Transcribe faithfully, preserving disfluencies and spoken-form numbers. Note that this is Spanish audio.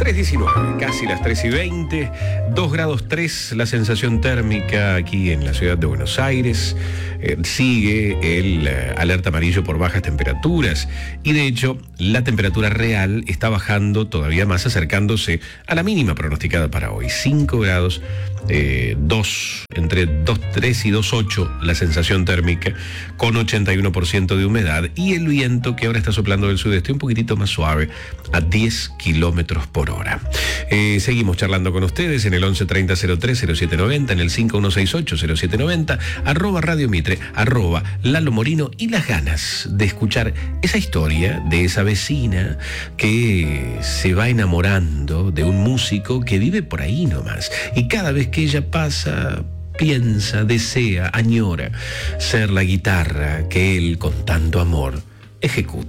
tres diecinueve, casi las tres y veinte, dos grados tres la sensación térmica aquí en la ciudad de Buenos Aires. Eh, sigue el eh, alerta amarillo por bajas temperaturas y de hecho la temperatura real está bajando todavía más, acercándose a la mínima pronosticada para hoy, cinco grados, eh, dos, entre dos coma tres y dos coma ocho la sensación térmica, con ochenta y uno por ciento de humedad, y el viento que ahora está soplando del sudeste un poquitito más suave, a diez kilómetros por hora. Eh, seguimos charlando con ustedes en el once treinta cero tres cero siete noventa, en el cinco uno seis ocho cero siete noventa, arroba Radio Mitre, arroba Lalo Morino, y las ganas de escuchar esa historia de esa vecina que se va enamorando de un músico que vive por ahí nomás, y cada vez que ella pasa, piensa, desea, añora ser la guitarra que él con tanto amor ejecuta.